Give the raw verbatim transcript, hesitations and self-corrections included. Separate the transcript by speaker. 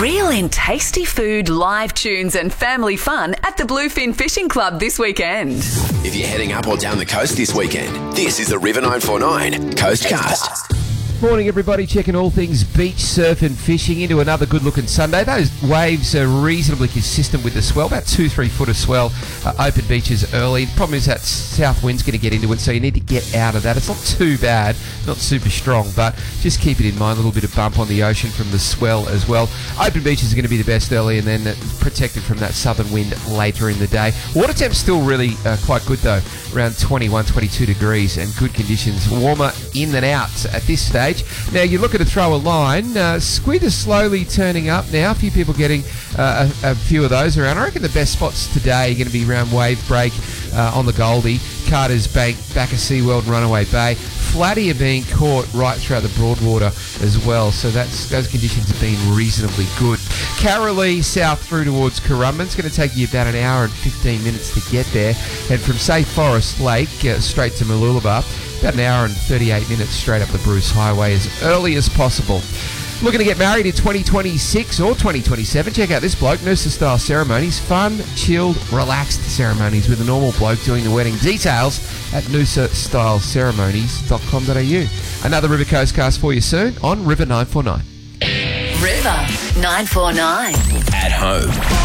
Speaker 1: Reel in tasty food, live tunes and family fun at the Bluefin Fishing Club this weekend.
Speaker 2: If you're heading up or down the coast this weekend, this is the River nine four nine Coastcast.
Speaker 3: Morning, everybody. Checking all things beach, surf and fishing into another good-looking Sunday. Those waves are reasonably consistent with the swell, about two, three foot of swell. Uh, open beaches early. The problem is that south wind's going to get into it, so you need to get out of that. It's not too bad, not super strong, but just keep it in mind. A little bit of bump on the ocean from the swell as well. Open beaches are going to be the best early, and then protected from that southern wind later in the day. Water temp's still really uh, quite good, though, around twenty-one, twenty-two degrees, and good conditions. Warmer in than out at this stage. Now, you're looking to throw a line. Uh, squid is slowly turning up now. A few people getting uh, a, a few of those around. I reckon the best spots today are going to be around Wave Break uh, on the Goldie, Carter's Bank, back of SeaWorld and Runaway Bay. Flatty are being caught right throughout the Broadwater as well, so that's those conditions have been reasonably good. Carolee south through towards Currumbin. It's going to take you about an hour and fifteen minutes to get there. And from, say, Forest Lake uh, straight to Mooloolaba, about an hour and thirty-eight minutes straight up the Bruce Highway as early as possible. Looking to get married in twenty twenty-six or twenty twenty-seven, check out this bloke. Noosa-style ceremonies. Fun, chilled, relaxed ceremonies with a normal bloke doing the wedding. Details at noosa style ceremonies dot com dot a u. Another River Coastcast for you soon on River nine four nine.
Speaker 1: River nine four nine.
Speaker 2: At home.